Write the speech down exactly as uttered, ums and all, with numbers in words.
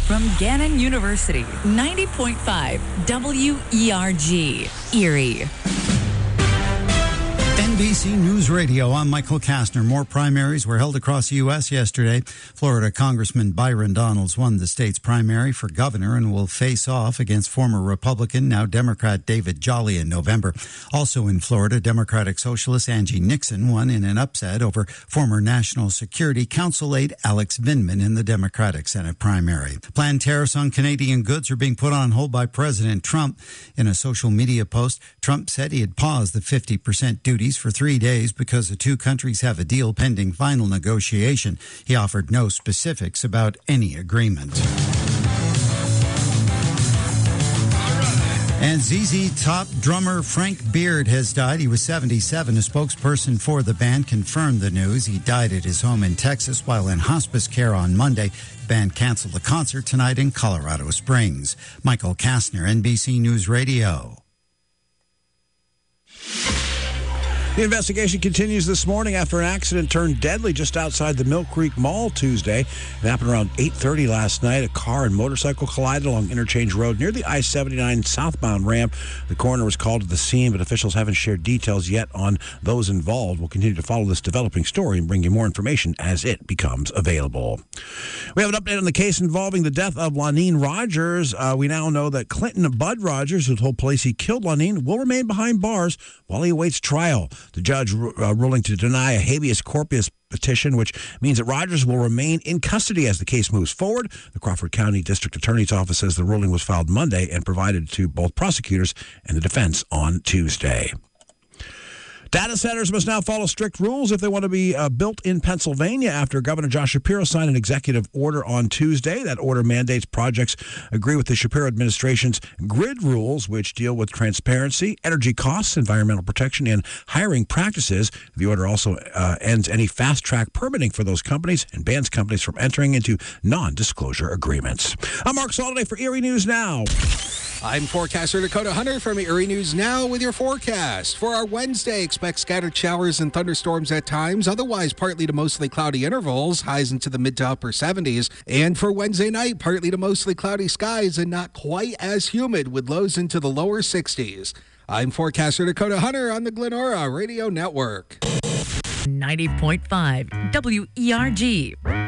From Gannon University, ninety point five W E R G, Erie. N B C News Radio, I'm Michael Kastner. More primaries were held across the U S yesterday. Florida Congressman Byron Donalds won the state's primary for governor and will face off against former Republican, now Democrat David Jolly in November. Also in Florida, Democratic Socialist Angie Nixon won in an upset over former National Security Council aide Alex Vindman in the Democratic Senate primary. Planned tariffs on Canadian goods are being put on hold by President Trump. In a social media post, Trump said he had paused the fifty percent duties for three days because the two countries have a deal pending final negotiation. He offered no specifics about any agreement. And Z Z Top drummer Frank Beard has died. He was seventy-seven. A spokesperson for the band confirmed the news. He died at his home in Texas while in hospice care on Monday. The band canceled the concert tonight in Colorado Springs. Michael Kastner, N B C News Radio. The investigation continues this morning after an accident turned deadly just outside the Mill Creek Mall Tuesday. It happened around eight thirty last night. A car and motorcycle collided along Interchange Road near the I seventy-nine southbound ramp. The coroner was called to the scene, but officials haven't shared details yet on those involved. We'll continue to follow this developing story and bring you more information as it becomes available. We have an update on the case involving the death of Lonene Rogers. Uh, we now know that Clinton Bud Rogers, who told police he killed Lonene, will remain behind bars while he awaits trial. The judge uh, ruling to deny a habeas corpus petition, which means that Rogers will remain in custody as the case moves forward. The Crawford County District Attorney's Office says the ruling was filed Monday and provided to both prosecutors and the defense on Tuesday. Data centers must now follow strict rules if they want to be uh, built in Pennsylvania after Governor Josh Shapiro signed an executive order on Tuesday. That order mandates projects agree with the Shapiro administration's grid rules, which deal with transparency, energy costs, environmental protection, and hiring practices. The order also uh, ends any fast-track permitting for those companies and bans companies from entering into non-disclosure agreements. I'm Mark Soliday for Erie News Now. I'm forecaster Dakota Hunter from Erie News Now with your forecast. For our Wednesday, expect scattered showers and thunderstorms at times, otherwise partly to mostly cloudy intervals, highs into the mid to upper seventies. And for Wednesday night, partly to mostly cloudy skies and not quite as humid with lows into the lower sixties. I'm forecaster Dakota Hunter on the Glenora Radio Network. ninety point five W E R G.